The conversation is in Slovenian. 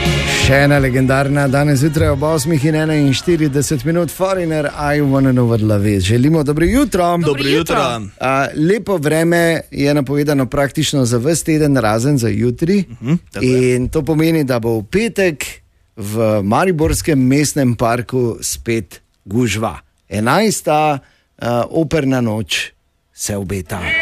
Še ena legendarna, danes zjutraj ob 8:41 Foreigner, I wanna know what love is. Želimo dobro jutro. Dobro jutro. Lepo vreme je napovedano praktično za ves teden, razen za jutri. In to pomeni, da bo v petek v Mariborskem mestnem parku spet gužva. 11. Operna noč se obeta.